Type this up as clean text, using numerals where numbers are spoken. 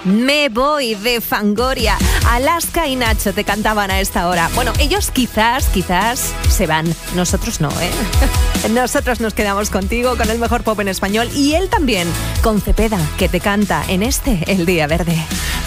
Me voy de Fangoria. Alaska y Nacho te cantaban a esta hora. Bueno, ellos quizás se van. Nosotros no, ¿eh? Nosotros nos quedamos contigo con el mejor pop en español y él también, con Cepeda, que te canta en El Día Verde.